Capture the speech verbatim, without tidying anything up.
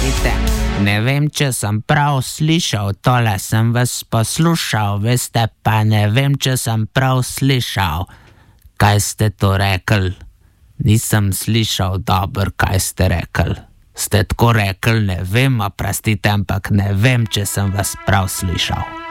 Oprostite, ne vem, če sem prav slišal, tole sem vas poslušal, veste, pa ne vem, če sem prav slišal. Kaj ste to rekli? Nisem slišal dobro, kaj ste rekli. Ste tako rekli, ne vem, oprostite, ampak ne vem, če sem vas prav slišal.